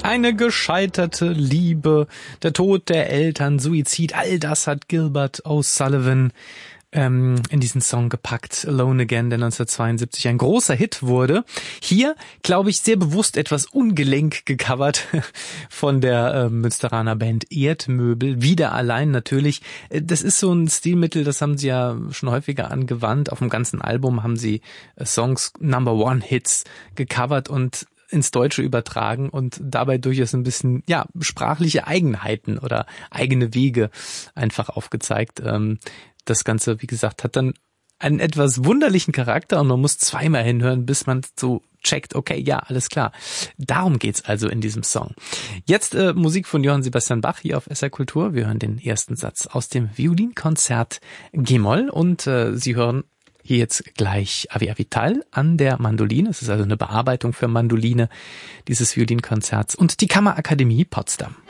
Eine gescheiterte Liebe, der Tod der Eltern, Suizid, all das hat Gilbert O'Sullivan in diesen Song gepackt, Alone Again, der 1972 ein großer Hit wurde. Hier, glaube ich, sehr bewusst etwas ungelenk gecovert von der Münsteraner Band Erdmöbel, wieder allein natürlich. Das ist so ein Stilmittel, das haben sie ja schon häufiger angewandt. Auf dem ganzen Album haben sie Songs, Number-One-Hits gecovert und ins Deutsche übertragen und dabei durchaus ein bisschen, ja, sprachliche Eigenheiten oder eigene Wege einfach aufgezeigt. Das Ganze, wie gesagt, hat dann einen etwas wunderlichen Charakter und man muss zweimal hinhören, bis man so checkt, okay, ja, alles klar. Darum geht's also in diesem Song. Jetzt Musik von Johann Sebastian Bach hier auf SR Kultur. Wir hören den ersten Satz aus dem Violinkonzert G-Moll und Sie hören hier jetzt gleich Avi Avital an der Mandoline. Es ist also eine Bearbeitung für Mandoline dieses Violinkonzerts und die Kammerakademie Potsdam.